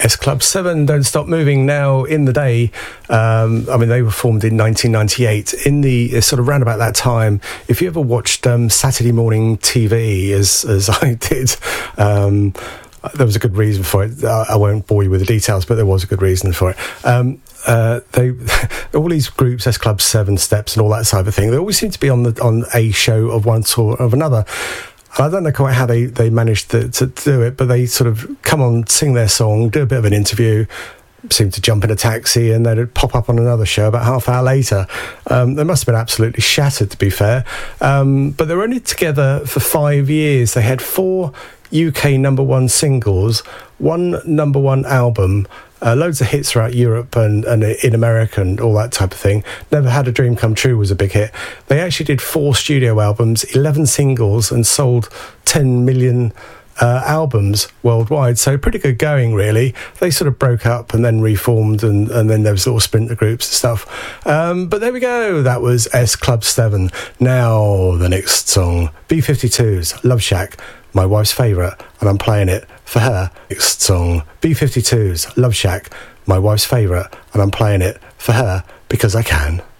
S Club 7, Don't Stop Moving. Now, in the day, they were formed in 1998. In the sort of round about that time, if you ever watched Saturday morning TV, as I did, there was a good reason for it. I won't bore you with the details, but there was a good reason for it. All these groups, S Club 7, Steps, and all that type of thing, they always seem to be on a show of one sort or of another. I don't know quite how they managed to do it, but they sort of come on, sing their song, do a bit of an interview, seem to jump in a taxi, and they'd pop up on another show about half an hour later. They must have been absolutely shattered, to be fair. But they were only together for 5 years. They had 4 UK number one singles, 1 number one album, loads of hits throughout Europe and in America and all that type of thing. Never Had a Dream Come True was a big hit. They actually did 4 studio albums, 11 singles, and sold 10 million albums worldwide. So pretty good going, really. They sort of broke up and then reformed, and then there was little splinter groups and stuff. But there we go. That was S Club 7. Now the next song, B-52's Love Shack, my wife's favourite, and I'm playing it for her. Next song, B-52's Love Shack, my wife's favourite, and I'm playing it for her because I can.